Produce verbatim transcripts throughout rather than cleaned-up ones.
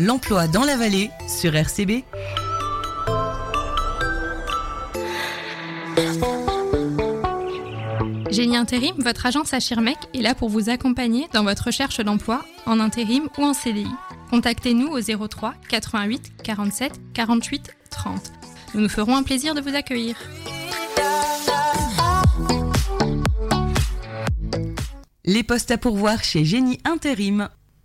L'emploi dans la vallée sur R C B. Génie Intérim, votre agence à Schirmeck est là pour vous accompagner dans votre recherche d'emploi en intérim ou en C D I. Contactez-nous au zéro trois quatre-vingt-huit quarante-sept quarante-huit trente. Nous nous ferons un plaisir de vous accueillir. Les postes à pourvoir chez Génie Intérim.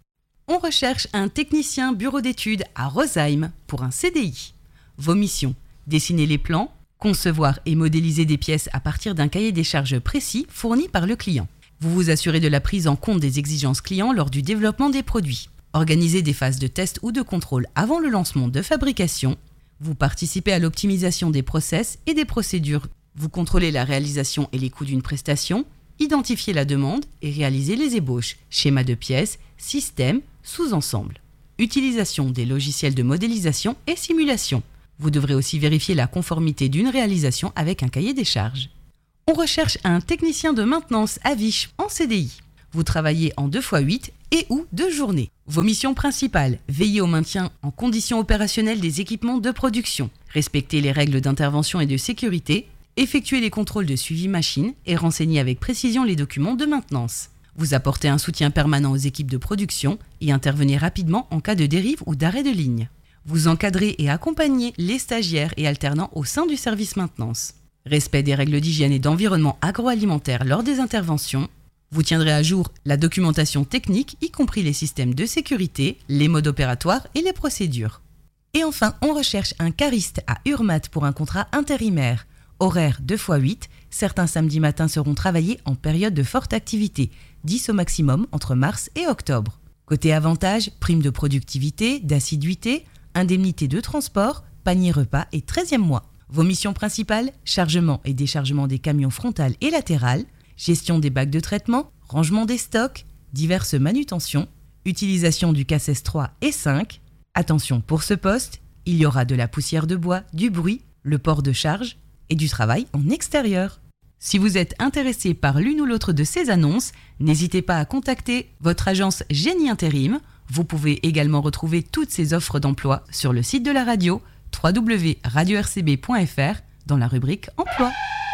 On recherche un technicien bureau d'études à Rosheim pour un C D I. Vos missions: dessiner les plans, concevoir et modéliser des pièces à partir d'un cahier des charges précis fourni par le client. Vous vous assurez de la prise en compte des exigences clients lors du développement des produits. Organisez des phases de test ou de contrôle avant le lancement de fabrication. Vous participez à l'optimisation des process et des procédures. Vous contrôlez la réalisation et les coûts d'une prestation. Identifiez la demande et réalisez les ébauches, schémas de pièces, systèmes, sous-ensembles. Utilisation des logiciels de modélisation et simulation. Vous devrez aussi vérifier la conformité d'une réalisation avec un cahier des charges. On recherche un technicien de maintenance à Vichy en C D I. Vous travaillez en deux fois huit et ou deux journées. Vos missions principales: veiller au maintien en conditions opérationnelles des équipements de production, respecter les règles d'intervention et de sécurité, effectuer les contrôles de suivi machine et renseigner avec précision les documents de maintenance. Vous apportez un soutien permanent aux équipes de production et intervenez rapidement en cas de dérive ou d'arrêt de ligne. Vous encadrez et accompagnez les stagiaires et alternants au sein du service maintenance. Respect des règles d'hygiène et d'environnement agroalimentaire lors des interventions. Vous tiendrez à jour la documentation technique, y compris les systèmes de sécurité, les modes opératoires et les procédures. Et enfin, on recherche un cariste à Urmat pour un contrat intérimaire. Horaire deux fois huit, certains samedis matins seront travaillés en période de forte activité, dix au maximum entre mars et octobre. Côté avantages, prime de productivité, d'assiduité, indemnité de transport, panier repas et treizième mois. Vos missions principales: chargement et déchargement des camions frontal et latéral, gestion des bacs de traitement, rangement des stocks, diverses manutentions, utilisation du C A S S trois et cinq. Attention, pour ce poste, il y aura de la poussière de bois, du bruit, le port de charge et du travail en extérieur. Si vous êtes intéressé par l'une ou l'autre de ces annonces, n'hésitez pas à contacter votre agence Génie Intérim. Vous pouvez également retrouver toutes ces offres d'emploi sur le site de la radio w w w point radio r c b point f r dans la rubrique Emploi.